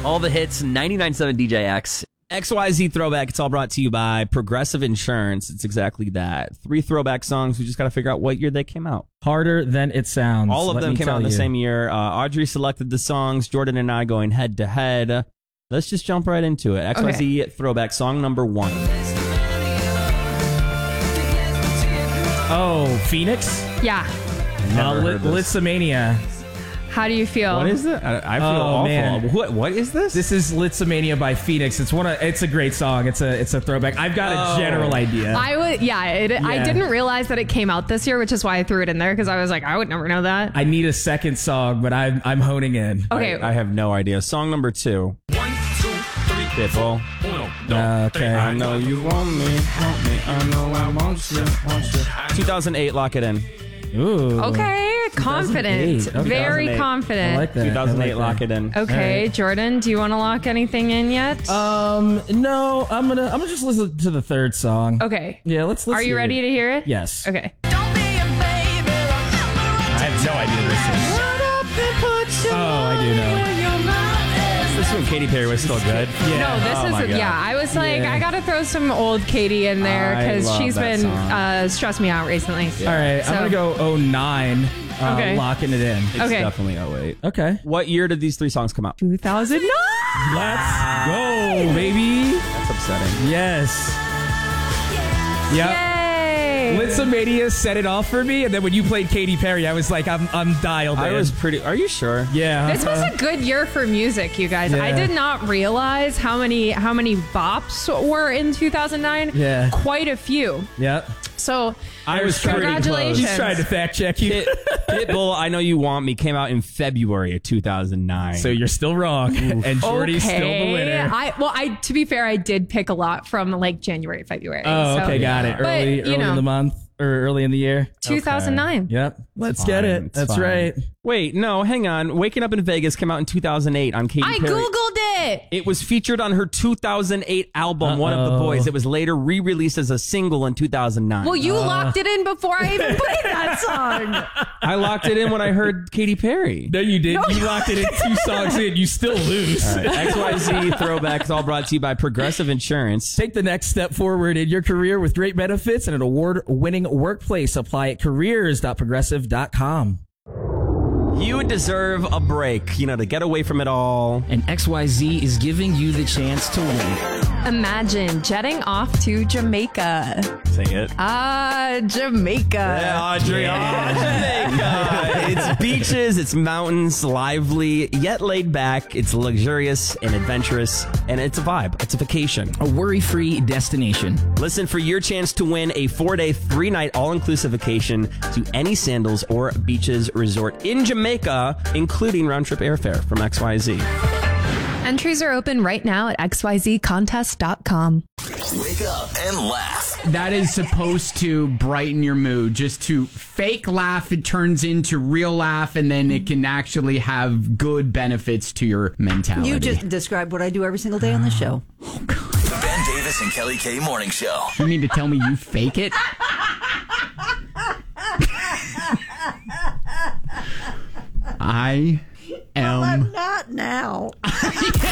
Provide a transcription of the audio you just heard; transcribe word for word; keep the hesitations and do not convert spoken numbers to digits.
All the hits, ninety-nine point seven D J X. X Y Z Throwback. It's all brought to you by Progressive Insurance. It's exactly that. Three throwback songs. We just got to figure out what year they came out. Harder than it sounds. All of let them me came tell out in the you. same year. Uh, Audrey selected the songs. Jordan and I going head to head. Let's just jump right into it. X Y Z okay. Throwback song number one. Oh, Phoenix? Yeah. Uh, Li- Litzamania. How do you feel? What is it? I, I feel oh, awful. Man. What What is this? This is Litzamania by Phoenix. It's one. Of, it's a great song. It's a it's a throwback. I've got oh. a general idea. I would. Yeah, it, yeah. I didn't realize that it came out this year, which is why I threw it in there because I was like, I would never know that. I need a second song, but I'm I'm honing in. Okay. I, I have no idea. Song number two. One, two, three, Pitbull. Uh, okay. I know you want me, want me. I know I want you, want you. two thousand eight. Lock it in. Ooh. Okay, confident. Okay. Very confident. I like that. two thousand eight, like lock it in. Okay, right. Jordan, do you want to lock anything in yet? Um, no, I'm gonna I'm gonna just listen to the third song. Okay. Yeah, let's. let's Are you ready it. to hear it? Yes. Okay. I have no idea this is. Oh, I do know. This is when Katy Perry was still good. Yeah. No, this Oh my is God. yeah. I was like, Yeah. I gotta throw some old Katy in there I because love she's that been song. uh, stressed me out recently. All right, So- I'm gonna go oh nine. Uh, Okay. Locking it in. It's Okay. definitely oh eight. Okay. What year did these three songs come out? two thousand nine. Let's go, baby. That's upsetting. Yes. Yep. Yay! Litzamania set it off for me, and then when you played Katy Perry, I was like, I'm I'm dialed in. I was pretty. Are you sure? Yeah. This was a good year for music, you guys. Yeah. I did not realize how many how many bops were in two thousand nine. Yeah. Quite a few. Yep. So I was pretty close. congratulations. He's trying to fact check you. Pit, Pitbull, I Know You Want Me came out in February of two thousand nine. So you're still wrong, and Jordy's okay. still the winner. I well, I to be fair, I did pick a lot from like January, February. Oh, so- okay, got it. But, Early, you early know, in the month or early in the year. two thousand nine. Yep. Let's Fine, get it. it's That's fine. right. Wait, no, hang on. Waking Up in Vegas came out in two thousand eight on Katy I Perry. googled it. It was featured on her two thousand eight album, One of the Uh-oh. Boys. It was later re-released as a single in two thousand nine. Well, you locked it in before I even played that song. I locked it in when I heard Katy Perry. No, you didn't. You locked it in two songs in. You still lose. All right, X Y Z Throwback is all brought to you by Progressive Insurance. Take the next step forward in your career with great benefits and an award-winning workplace. Apply at careers dot progressive dot com. You deserve a break, you know, to get away from it all. And X Y Z is giving you the chance to win. Imagine jetting off to Jamaica. Say it. Ah, Jamaica. Yeah, Audrey. Oh, Jamaica. It's beaches, it's mountains, lively, yet laid back. It's luxurious and adventurous, and it's a vibe. It's a vacation. A worry-free destination. Listen for your chance to win a four-day, three-night all-inclusive vacation to any Sandals or Beaches resort in Jamaica, including round-trip airfare from X Y Z. Entries are open right now at x y z contest dot com. Wake up and laugh. That is supposed to brighten your mood. Just to fake laugh, it turns into real laugh, and then it can actually have good benefits to your mentality. You just described what I do every single day on the show. The Ben Davis and Kelly K Morning Show. You mean to tell me you fake it? I am. Well, I'm not now. Yeah.